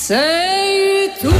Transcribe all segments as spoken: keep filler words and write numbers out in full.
sei tu.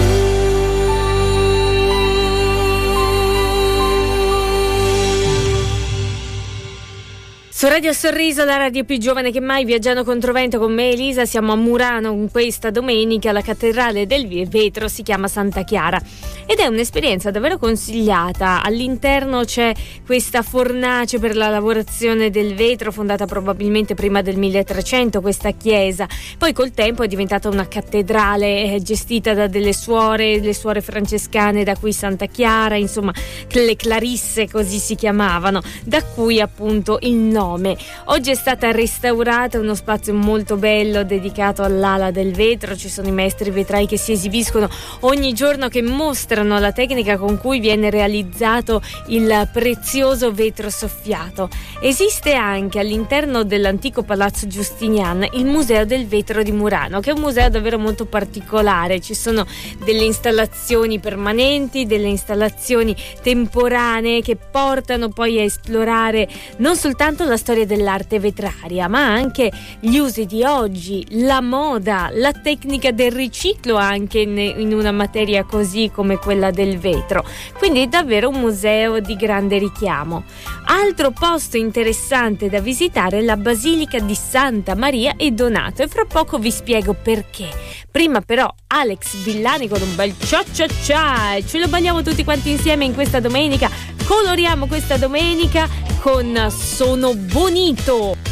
Su Radio Sorriso, la radio più giovane che mai, viaggiando controvento con me Elisa, siamo a Murano in questa domenica. La cattedrale del vetro si chiama Santa Chiara ed è un'esperienza davvero consigliata. All'interno c'è questa fornace per la lavorazione del vetro, fondata probabilmente prima del milletrecento, questa chiesa. Poi col tempo è diventata una cattedrale eh, gestita da delle suore, le suore francescane, da cui Santa Chiara, insomma le Clarisse così si chiamavano, da cui appunto il nome. Oggi è stata restaurata, uno spazio molto bello dedicato all'ala del vetro. Ci sono i maestri vetrai che si esibiscono ogni giorno, che mostrano la tecnica con cui viene realizzato il prezioso vetro soffiato. Esiste anche all'interno dell'antico Palazzo Giustinian il Museo del Vetro di Murano, che è un museo davvero molto particolare. Ci sono delle installazioni permanenti, delle installazioni temporanee che portano poi a esplorare non soltanto la storia dell'arte vetraria, ma anche gli usi di oggi, la moda, la tecnica del riciclo anche in, in una materia così come quella del vetro. Quindi è davvero un museo di grande richiamo. Altro posto interessante da visitare è la Basilica di Santa Maria e Donato, e fra poco vi spiego perché. Prima però Alex Villani con un bel cia cia cia, e ce lo balliamo tutti quanti insieme in questa domenica. Coloriamo questa domenica con Sono Bonito.